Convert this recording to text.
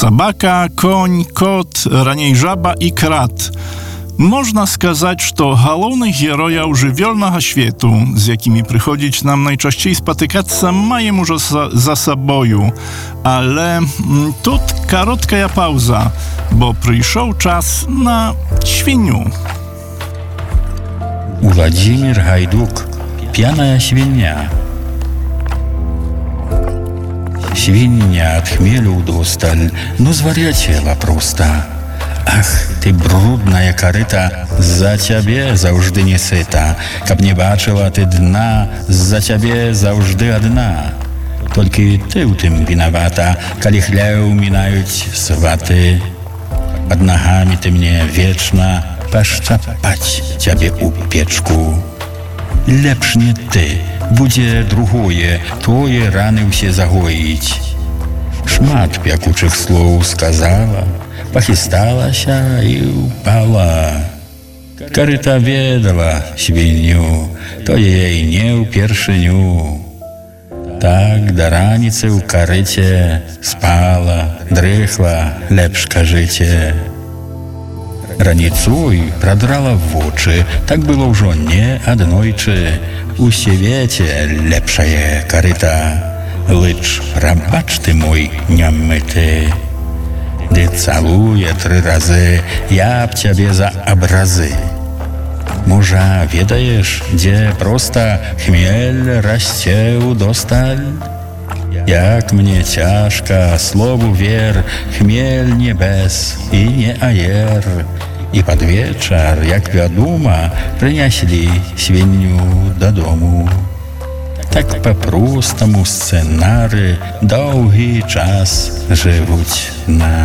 Собака, конь, кот, раней жаба i krat. Można skazać, że to głównych herojów żywiołnego światu, z jakimi przychodzić nam najczęściej spotykać, mają już za sobą. Ale tu krótka pauza, bo przyszedł czas na świniu. Władimir Hajduk, Pijana świnia. Świnia od chmielu dostal, no zwariaciela prosta. Ach, ty brudna karyta, za ciebie zawжди nie syta. Kab nie baczyła ty dna, za ciebie zawжди одна. Tylko ty u tym winowata, kali chleu minając swaty. Pod nogami ty mnie wieczna, paszczapać ciebie u pieczku. Lepsz nie ty, będzie drugie, twoje rany się zagoić. Szmat piakuczych słów skazała, pachistała się i upała. Karyta wiedła świniu, to jej nie u pierwszyniu. Tak do ranicy u karycie spała, drychła lepszka życie. Раніцой прадрала в очі, так було вже не однойче. У світі лепшає карита, лиш пробач ти мой немитий. Де цілує 3 рази, я б тебе за образи. Може, ведаєш, де просто хмель расте удосталь? Jak mnie ciężka, słowu wier, chmiel niebes i nie ajer. I pod wieczór, jak wiadomo, przynieśli świniu do domu. Tak po prostemu scenary długi czas żyć na